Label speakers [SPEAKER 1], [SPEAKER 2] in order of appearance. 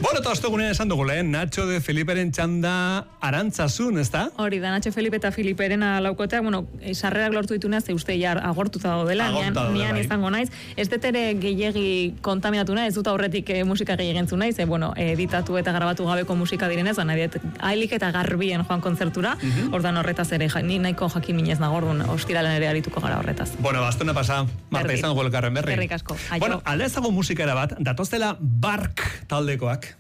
[SPEAKER 1] Bueno, eta ostegunean esan dugu lehen, Nacho de Feliperen txanda Arantzazun, ez da?
[SPEAKER 2] Hori da, Nacho Felipe eta Filiperen laukoteak, bueno, sarrerak lortu dituneaz, uste jar agortuta daudela, nian izango naiz. Ez detere gehiegi kontaminatu nahi, ez dut aurretik musika gehiagentzu nahi, ze, bueno, editatu eta grabatu gabeko musika direnez, nahi hailik eta garbien joan kontzertura, ordan horretaz ere, ni nahiko jakin minez nagordun, ostiralen ere arituko gara horretaz.
[SPEAKER 1] Bueno, bastuna pasa, Marta izango elkarren berri.
[SPEAKER 2] Herrik asko.
[SPEAKER 1] Bueno, alde ezago musikera bat, datoztela Bark taldekoak.